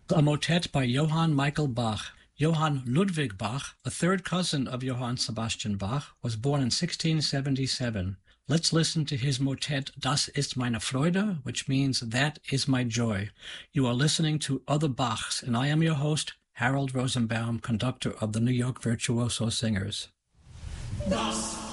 A motet by Johann Michael Bach. Johann Ludwig Bach, a third cousin of Johann Sebastian Bach, was born in 1677. Let's listen to his motet Das ist meine Freude, which means That is my joy. You are listening to Other Bachs, and I am your host, Harold Rosenbaum, conductor of the New York Virtuoso Singers. Das